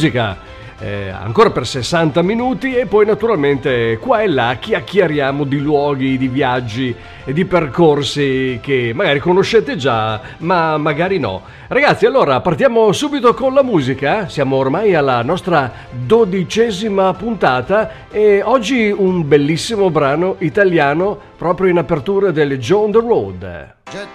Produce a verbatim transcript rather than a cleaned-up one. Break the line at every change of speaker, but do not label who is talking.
musica. Eh, ancora per sessanta minuti e poi naturalmente qua e là chiacchieriamo di luoghi, di viaggi e di percorsi che magari conoscete già, ma magari no. Ragazzi, allora partiamo subito con la musica. Siamo ormai alla nostra dodicesima puntata e oggi un bellissimo brano italiano proprio in apertura del Joe on the Road.